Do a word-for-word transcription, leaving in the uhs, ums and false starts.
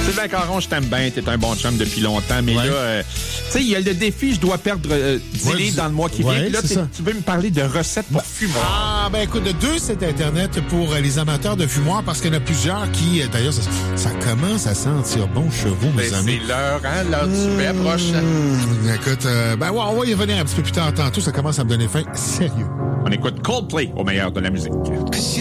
Sylvain Caron, je t'aime bien, t'es un bon chum depuis longtemps, mais ouais. là, euh, tu sais, il y a le défi, je dois perdre euh, dix ouais, livres dans le mois qui ouais, vient. Là, tu veux me parler de recettes pour fumoir. Ah, ben écoute, de deux sites Internet pour euh, les amateurs de fumoir, parce qu'il y en a plusieurs qui, euh, d'ailleurs, ça, ça commence à sentir bon chez vous, mes ben, amis. C'est l'heure, hein, l'heure du souper approche. Mmh, écoute, euh, ben ouais, on va y revenir un petit peu plus tard tantôt, ça commence à me donner faim. Sérieux. On écoute Coldplay au meilleur de la musique.